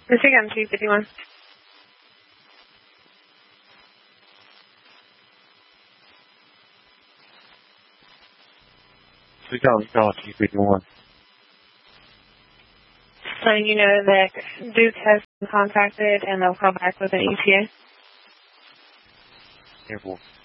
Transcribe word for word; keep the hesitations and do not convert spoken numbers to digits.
Michigan two fifty-one. Michigan two fifty-one. Letting you know that Duke has been contacted and they'll call back with an E T A. Airport.